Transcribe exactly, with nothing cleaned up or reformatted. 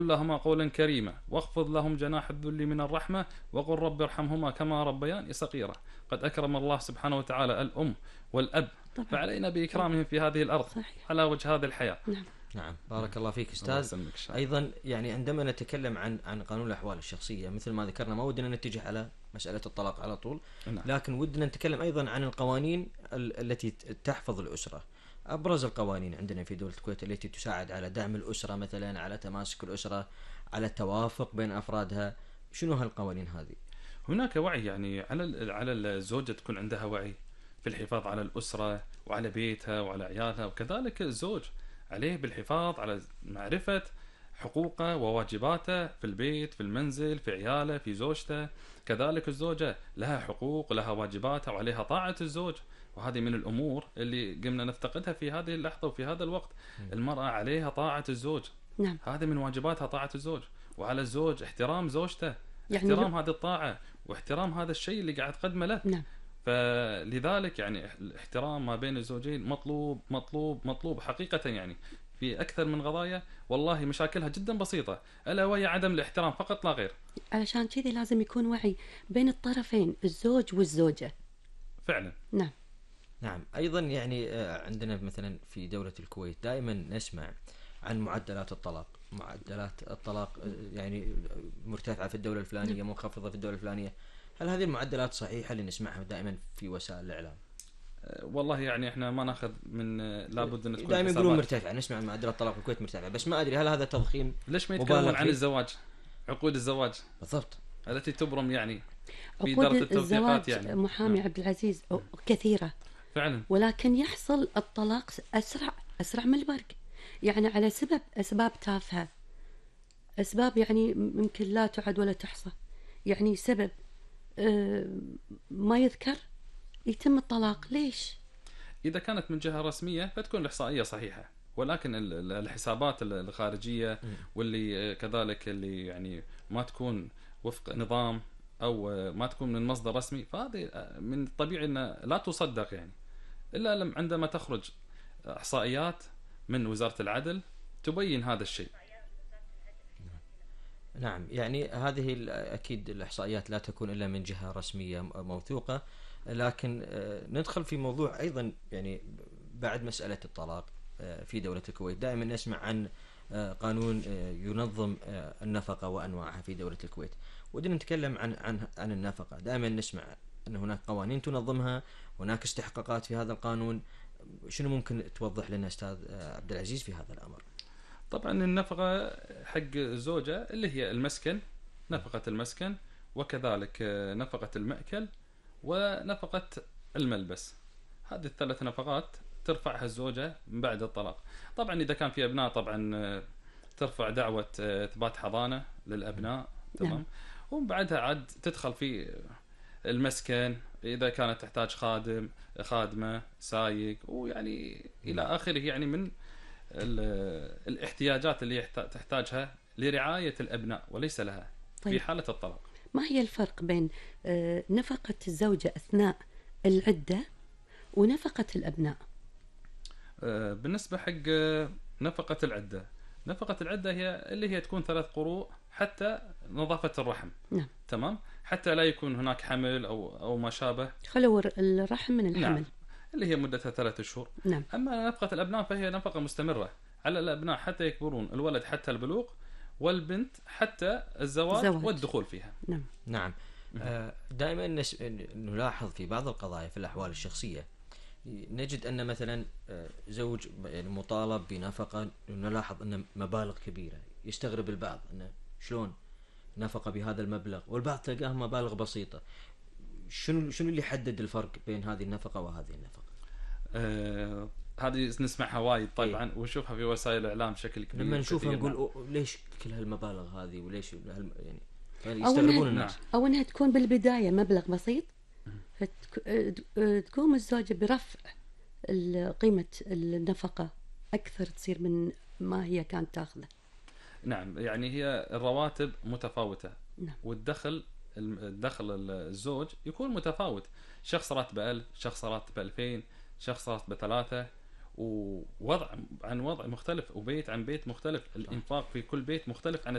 لهما قولا كريما واخفض لهم جناح الذل من الرحمة وقل رب ارحمهما كما ربياني صغيرا. قد أكرم الله سبحانه وتعالى الأم والأب، طبعا. فعلينا بإكرامهم في هذه الأرض صحيح. على وجه هذه الحياة. نعم. نعم، بارك الله فيك الله أستاذ. يسلمك شاء. أيضا يعني عندما نتكلم عن عن قانون الأحوال الشخصية مثل ما ذكرنا، ما ودنا نتجه على مسألة الطلاق على طول، نعم. لكن ودنا نتكلم أيضا عن القوانين ال- التي تحفظ الأسرة. أبرز القوانين عندنا في دولة الكويت التي تساعد على دعم الأسرة مثلا، على تماسك الأسرة، على التوافق بين أفرادها، شنو هالقوانين هذه؟ هناك وعي يعني على ال- على الزوجة تكون عندها وعي في الحفاظ على الأسرة وعلى بيتها وعلى عيالها، وكذلك الزوج عليه بالحفاظ على معرفة حقوقه وواجباته في البيت، في المنزل، في عياله، في زوجته. كذلك الزوجة لها حقوق، لها واجباتها، وعليها طاعة الزوج. وهذه من الأمور اللي قمنا نفتقدها في هذه اللحظة وفي هذا الوقت. المرأة عليها طاعة الزوج، نعم. هذه من واجباتها طاعة الزوج، وعلى الزوج احترام زوجته، يعني احترام هذه الطاعة واحترام هذا الشيء اللي قاعد تقدمه له. نعم. فلذلك يعني الاحترام ما بين الزوجين مطلوب مطلوب مطلوب حقيقة. يعني في أكثر من قضايا والله مشاكلها جدا بسيطة، ألا وهي عدم الاحترام فقط لا غير. علشان كذي لازم يكون وعي بين الطرفين، الزوج والزوجة. فعلا. نعم. نعم. أيضا يعني آه، عندنا مثلا في دولة الكويت دائما نسمع عن معدلات الطلاق، معدلات الطلاق آه، يعني مرتفعة في الدولة الفلانية، منخفضة في الدولة الفلانية. هل هذه المعدلات صحيحة اللي نسمعها دائما في وسائل الإعلام؟ أه، والله يعني احنا ما ناخذ من أه، لابد ان تكون دائما يقولون حسابات. مرتفعة، نسمع عن معدلات الطلاق في الكويت مرتفعة، بس ما أدري هل هذا تضخيم ليش ما مبالغ يتكلمون عن فيه؟ الزواج، عقود الزواج بالضبط. التي تبرم يعني في عقود إدارة التوثيقات الزواج يعني. محامي نعم. عبد العزيز كثيرة، فعلا. ولكن يحصل الطلاق أسرع أسرع من البرق، يعني على سبب أسباب تافهة، أسباب يعني ممكن لا تعد ولا تحصى. يعني سبب آه، ما يذكر يتم الطلاق. ليش؟ إذا كانت من جهة رسمية فتكون الإحصائية صحيحة، ولكن ال- ال- الحسابات ال- الخارجية واللي آه، كذلك اللي يعني ما تكون وفق نظام أو آه، ما تكون من مصدر رسمي، فهذه آه، من الطبيعي أن لا تصدق يعني، إلا لم- عندما تخرج إحصائيات من وزارة العدل تبين هذا الشيء. نعم، يعني هذه ال- أكيد الإحصائيات لا تكون إلا من جهة رسمية م- موثوقة، لكن آه، ندخل في موضوع أيضا يعني بعد مسألة الطلاق آه، في دولة الكويت. دائما نسمع عن آه، قانون آه، ينظم آه، النفقة وأنواعها في دولة الكويت. ودنا نتكلم عن عن عن النفقة. دائما نسمع أن هناك قوانين تنظمها، هناك استحقاقات في هذا القانون. شنو ممكن توضح لنا أستاذ آه، عبد العزيز في هذا الأمر؟ طبعا النفقة حق الزوجة اللي هي المسكن، نفقة المسكن، وكذلك آه، نفقة المأكل، ونفقة الملبس. هذه الثلاث نفقات ترفعها الزوجة من بعد الطلاق. طبعا إذا كان في أبناء طبعا آه، ترفع دعوة آه، إثبات حضانة للأبناء. تمام. نعم. ومن بعدها عاد تدخل في المسكن إذا كانت تحتاج خادم، خادمة، سايق، ويعني إلى آخره، يعني من ال- الاحتياجات اللي يحت- تحتاجها لرعاية الأبناء وليس لها طيب. في حالة الطلاق. ما هي الفرق بين آه، نفقة الزوجة أثناء العدة ونفقة الأبناء؟ آه، بالنسبة حق آه، نفقة العدة، نفقة العدة هي اللي هي تكون ثلاث قروء حتى نظافة الرحم. نعم. تمام. حتى لا يكون هناك حمل أو أو ما شابه. خلو الر- الرحم من الحمل. نعم. اللي هي مدتها ثلاثة شهور. نعم. أما نفقة الأبناء فهي نفقة مستمرة على الأبناء حتى يكبرون، الولد حتى البلوغ والبنت حتى الزواج الزواج. والدخول فيها. نعم. نعم. آه، دائما نس- نلاحظ في بعض القضايا في الأحوال الشخصية نجد أن مثلا آه، زوج يعني مطالب بنفقة، نلاحظ أن مبالغ كبيرة. يستغرب البعض أنه شلون نفقة بهذا المبلغ، والبعض تلقاه مبالغ بسيطة. شنو شنو اللي يحدد الفرق بين هذه النفقة وهذه النفقة؟ آه، هذه نسمعها وايد طبعا ونشوفها في وسائل الاعلام بشكل كبير. لما نشوفها كثير. نقول أو- ليش كل هالمبالغ هذه، وليش هال- يعني يعني أو يستغربون إنها, الناس. أو إنها تكون بالبداية مبلغ بسيط، فتقوم الزوجة برفع ال- قيمة النفقة أكثر، تصير من ما هي كانت تاخذه. نعم، يعني هي الرواتب متفاوتة. نعم. والدخل الدخل الزوج يكون متفاوت. شخص راتبه ألف، شخص راتبه ألفين، شخص راتبه ثلاثة، ووضع عن وضع مختلف، وبيت عن بيت مختلف. الإنفاق في كل بيت مختلف عن